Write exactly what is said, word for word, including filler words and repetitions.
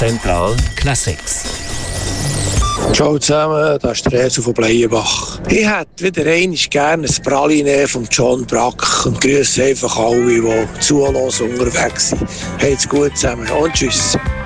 Zentral Classics. Ciao zusammen, das ist der Resu von Bleienbach. Ich hätte wieder einmal gerne ein Praline von John Brack und grüße einfach alle, die zuhören unterwegs sind. Habt's gut zusammen und tschüss.